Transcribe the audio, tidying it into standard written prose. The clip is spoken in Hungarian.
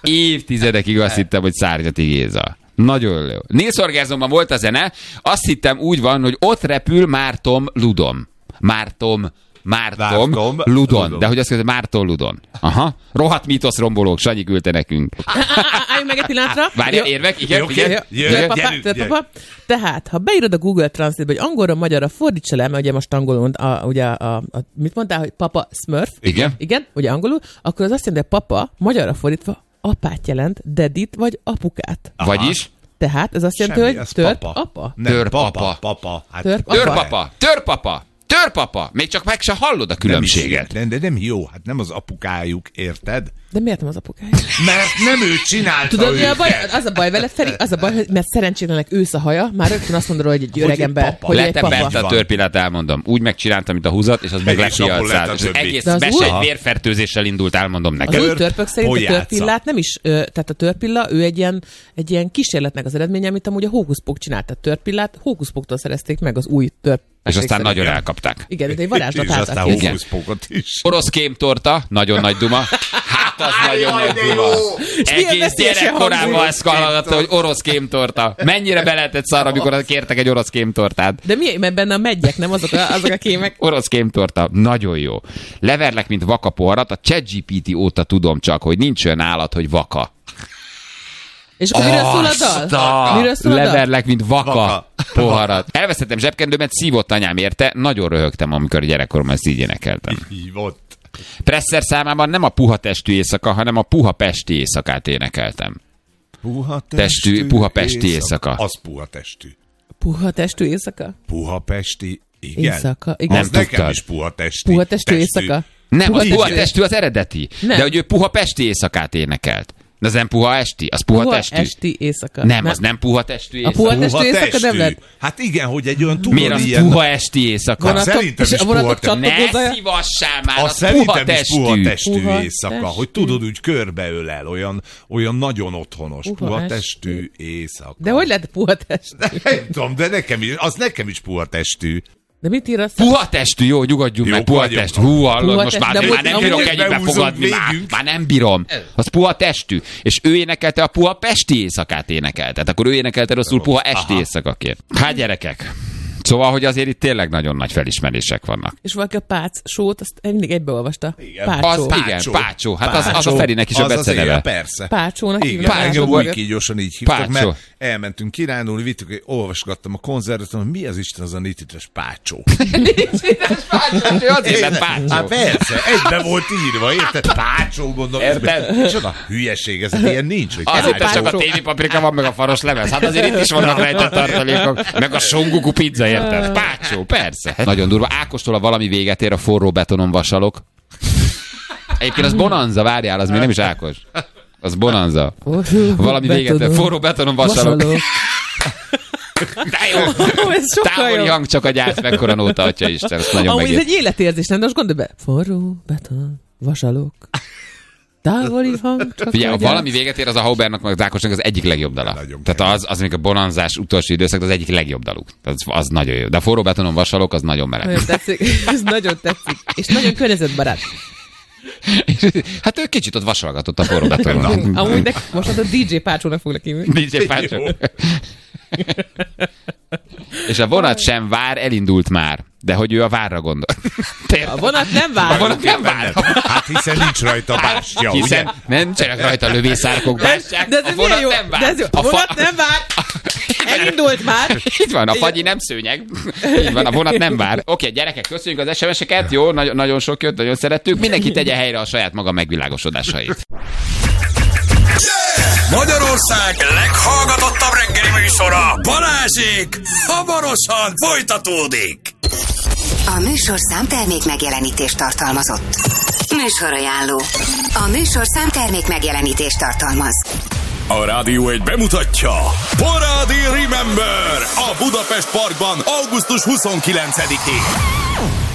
Évtizedekig azt hittem, hogy Szárnyati Géza. Nagyon jó. Nils Orgázomban volt a zene, azt hittem úgy van, hogy ott repül Márton Ludon. Márton Ludon. De hogy azt mondja, Márton Ludon. Aha. Rohadt mítosz rombolók, Sanyi küldte nekünk. Álljunk meg egy pillanatra. Várja, érvek? Igen. Papa. Tehát, ha beírod a Google Translate-be, hogy angolra, magyarra fordítsa le, mert ugye most angolul, mit mondtál, hogy papa Smurf? Igen, ugye angolul, akkor az azt jelenti, hogy papa, magyarra fordítva, apát jelent, dedit vagy apukát. Aha. Vagyis? Tehát ez azt jelenti, hogy törpapa. Törpapa. Még csak meg se hallod a különbséget. De nem jó, hát nem az apukájuk, érted? De miért nem az apukájuk? Mert nem ő csinálta. Tudod, mi a baj? Az a baj vele, Feri, az a baj, hogy mert szerencsétlenek ősz a haja, már rögtön azt mondod, hogy egy öreg ember. Leteberte a törpillát, elmondom. Úgy megcsinálta, mint a húzat, és az meg lefialcált. És az egész mese egy vérfertőzéssel indult, elmondom neked. Az új törpök szerint a törpillát nem is, tehát a törpilla, ő egy ilyen kísérletnek az eredménye, amit amúgy a Hókuszpók csinált. A törpillát Hókuszpóktól szerezték meg az új törp. És aztán nagyon elkapták. Igen, de egy varázslat álltak. is. Orosz kémtorta, nagyon nagy duma. Hát az nagyon nagy duma. Egész gyerekkorában ezt hallgatta, hogy orosz kémtorta. Mennyire be lehetett szarra, amikor kértek egy orosz kémtortát. De mi? Mert benne a meggyek, nem azok a kémek? Orosz kémtorta, nagyon jó. Leverlek, mint vaka poharat, a ChatGPT óta tudom csak, hogy nincs olyan állat, hogy vaka. És akkor miről szól a dal? Leverlek, mint vaka poharat. Elvesztettem zsebkendőmet, szívott anyám érte, nagyon röhögtem, amikor gyerekkoromban ezt így énekeltem. Hívott. Presser számában nem a puha testű éjszaka, hanem a puha pesti éjszakát énekeltem. Puha pesti éjszaka. Az puha testű. Puha testű éjszaka? Puha pesti, igen. Éjszaka, igen. Az nekem is puha testű. Puha testű éjszaka? Nem, az puha testű az eredeti. Nem. De hogy ő puha pesti éjszakát énekelt. De az nem puha esti, az puha testű. Esti éjszaka. Nem, az nem puha testű éjszaka. A puha testű éjszaka nem lett. Hát igen, hogy egy olyan miért az ilyen... puha esti éjszaka? Hát szerintem is puha testű. Ne szívassál már, az puha testű éjszaka. Hogy tudod, úgy körbeölel, olyan nagyon otthonos. Puha testű éjszaka. De hogy lehet puha testű? Nem tudom, de nekem is puha testű. De mit ír azt? Puha testű, jó, nyugodjunk meg, puha testű. Hallod, most már nem bírok ennyibe fogadni, már nem bírom. Az puha testű. És ő énekelte a puha pesti éjszakát énekelte. Tehát akkor ő énekelte rosszul puha esti éjszakaként. Hát gyerekek. Szóval, hogy azért itt tényleg nagyon nagy felismerések vannak. És valaki a Pác sót, azt mindig egybeolvasta. Pácsó. Hát az a Ferinek is a beceneve. Persze. Pácsónak hívják. Igen, úgy kígyosan így hívtak, mert elmentünk kirándulni, vittük, olvasgattam a konzervet, hogy mi az Isten az a nitites Pácsó. Nitites Pácsó, azért lett Pácsó. Hát persze, egybe volt írva, érted? Pácsó, mondom. Érted? Micsoda hülyeség, ez ilyen nincs. Azért csak a tévipaprika van, meg a faros lemez. Hát azért itt is vannak rejtett tartalékok, meg a songuku pizza. Érted? Pácsó, persze. Nagyon durva. Ákostól a valami véget ér, a forró betonon vasalok. Egyébként az Bonanza, várjál, az még nem is Ákos. Az Bonanza. Valami véget ér, forró betonon vasalok. De jó. Távoli hang csak a gyász, mekkora nóta, atya Isten. Ezt nagyon megért. Ez egy életérzés, nem? De most gondolj be. Forró betonon vasalok. Távoli hang. Figyelj, ha valami véget ér, az a Haubernak, meg az Ákosnak az egyik legjobb dala. Tehát az még a bonanzás utolsó időszak, az egyik legjobb daluk. Az nagyon jó. De a forró betonon vasalok, az nagyon meleg. Nagyon tetszik. Ez nagyon tetszik. És nagyon környezetbarát. Hát ő kicsit ott vasalgatott a forró betonon. Amúgy most a DJ Pácsónak foglak hívni. DJ Pácsó. És a vonat sem vár, elindult már. De hogy ő a várra gondol. A vonat nem vár. A vonat nem vár. Hát hiszen nincs rajta bástya, hiszen nincsenek rajta lövészárkok, bástyák. De ez a vonat nem vár. A vonat nem vár. Elindult már. Itt van, a fagyi nem szőnyeg. Így van, a vonat nem vár. Oké, gyerekek, köszönjük az SMS-eket. Jó, nagyon sok jött, nagyon szerettük. Mindenki tegye helyre a saját maga megvilágosodásait. Magyarország leghallgatottabb reggeli műsora, Balázsék hamarosan folytatódik. A műsorszám termék megjelenítést tartalmazott. Műsorajánló. A műsorszám termék megjelenítést tartalmaz. A Rádió 1 bemutatja Parádi Remember a Budapest Parkban augusztus 29-én.